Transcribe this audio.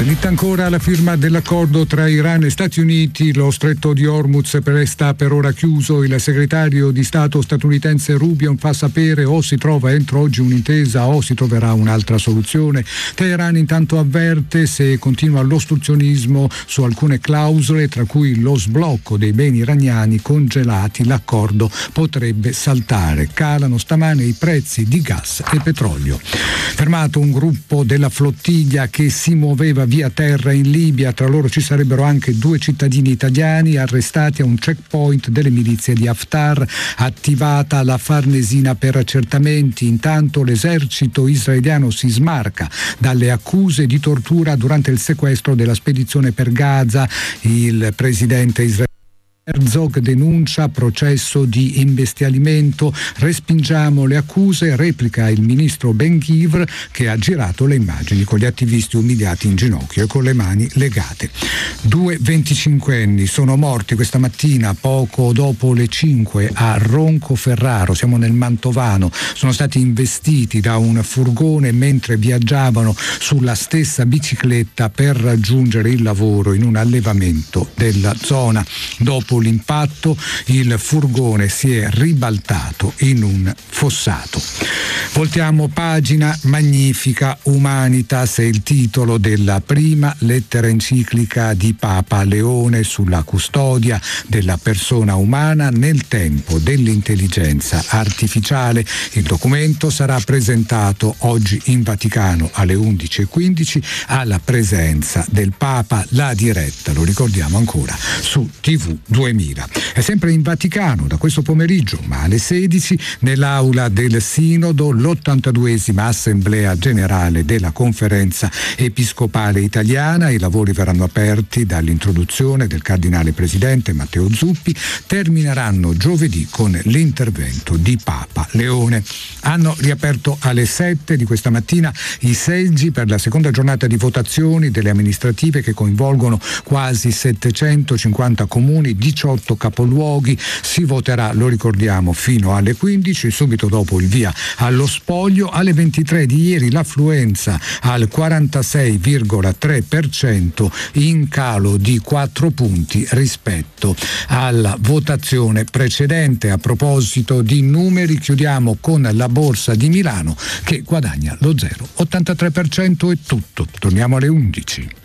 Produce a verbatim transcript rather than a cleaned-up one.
Slitta ancora la firma dell'accordo tra Iran e Stati Uniti. Lo stretto di Hormuz resta per ora chiuso. Il segretario di Stato statunitense Rubio fa sapere o si trova entro oggi un'intesa o si troverà un'altra soluzione. Teheran intanto avverte: se continua l'ostruzionismo su alcune clausole, tra cui lo sblocco dei beni iraniani congelati, l'accordo potrebbe saltare. Calano stamane i prezzi di gas e petrolio. Fermato un gruppo della flottiglia che si muoveva via terra in Libia, tra loro ci sarebbero anche due cittadini italiani arrestati a un checkpoint delle milizie di Haftar. Attivata la Farnesina per accertamenti. Intanto l'esercito israeliano si smarca dalle accuse di tortura durante il sequestro della spedizione per Gaza. Il presidente israeliano Herzog denuncia processo di imbestialimento. Respingiamo le accuse, replica il ministro Ben-Gvir, che ha girato le immagini con gli attivisti umiliati in ginocchio e con le mani legate. Due venticinquenni sono morti questa mattina poco dopo le cinque a Roncoferraro, siamo nel Mantovano. Sono stati investiti da un furgone mentre viaggiavano sulla stessa bicicletta per raggiungere il lavoro in un allevamento della zona. Dopo l'impatto il furgone si è ribaltato in un fossato. Voltiamo pagina. Magnifica Humanitas è il titolo della prima lettera enciclica di Papa Leone sulla custodia della persona umana nel tempo dell'intelligenza artificiale. Il documento sarà presentato oggi in Vaticano alle undici e quindici alla presenza del Papa. La diretta, lo ricordiamo ancora, su tivù duemila. È sempre in Vaticano da questo pomeriggio, ma alle sedici, nell'aula del Sinodo, l'ottantaduesima Assemblea Generale della Conferenza Episcopale Italiana. I lavori verranno aperti dall'introduzione del Cardinale Presidente Matteo Zuppi, termineranno giovedì con l'intervento di Papa Leone. Hanno riaperto alle sette di questa mattina i seggi per la seconda giornata di votazioni delle amministrative che coinvolgono quasi settecentocinquanta comuni, diciotto capoluoghi. Si voterà, lo ricordiamo, fino alle quindici, subito dopo il via allo spoglio. Alle ventitré di ieri l'affluenza al quarantasei virgola tre per cento, in calo di quattro punti rispetto alla votazione precedente. A proposito di numeri, chiudiamo con la Borsa di Milano che guadagna lo zero virgola ottantatré per cento. È tutto, torniamo alle undici.